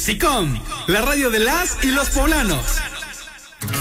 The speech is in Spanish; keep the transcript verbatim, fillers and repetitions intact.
SICOM, la radio de las y los poblanos.